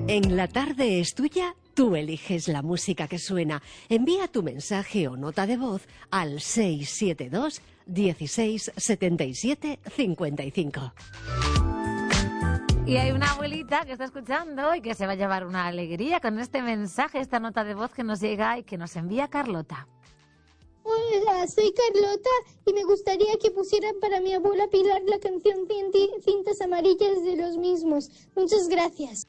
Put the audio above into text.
En la tarde es tuya, tú eliges la música que suena. Envía tu mensaje o nota de voz al 672 16 77 55. Y hay una abuelita que está escuchando y que se va a llevar una alegría con este mensaje, esta nota de voz que nos llega y que nos envía Carlota. Hola, soy Carlota y me gustaría que pusieran para mi abuela Pilar la canción Cintas Amarillas de Los Mismos. Muchas gracias.